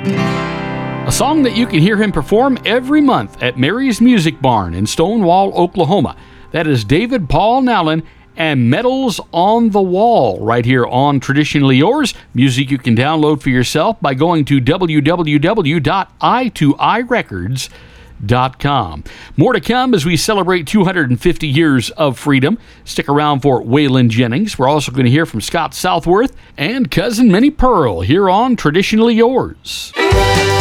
A song that you can hear him perform every month at Mary's Music Barn in Stonewall, Oklahoma. That is David Paul Nowlin and Medals on the Wall right here on Traditionally Yours. Music you can download for yourself by going to www.i2irecords.com. More to come as we celebrate 250 years of freedom. Stick around for Waylon Jennings. We're also going to hear from Scott Southworth and Cousin Minnie Pearl here on Traditionally Yours.